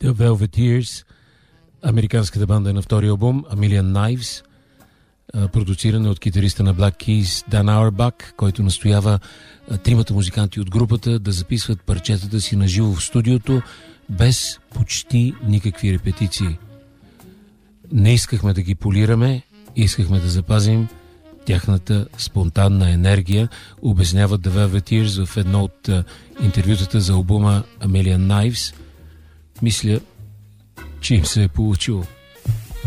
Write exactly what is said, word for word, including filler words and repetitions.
The Velveteers, американската банда е на втори албум, A Million Knives, продуцирана от китариста на Black Keys Дан Ауербах, който настоява тримата музиканти от групата да записват парчетата си на живо в студиото, без почти никакви репетиции. Не искахме да ги полираме, искахме да запазим тяхната спонтанна енергия, обясняват The Velveteers в едно от интервютата за албума A Million Knives. Мисля, че им се е получило.